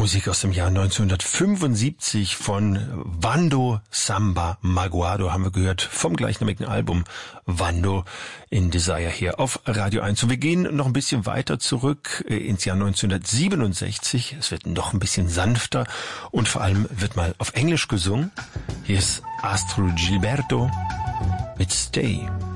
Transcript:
Musik aus dem Jahr 1975 von Vando Samba Maguado haben wir gehört vom gleichnamigen Album Vando in Desire hier auf Radio 1. Und wir gehen noch ein bisschen weiter zurück ins Jahr 1967. Es wird noch ein bisschen sanfter und vor allem wird mal auf Englisch gesungen. Hier ist Astro Gilberto mit Stay.